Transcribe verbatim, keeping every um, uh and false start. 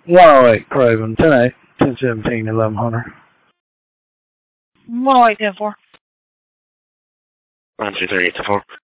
one oh eight Craven, ten eight, ten seventeen, eleven hundred. one oh eight, ten four. one two three eight four.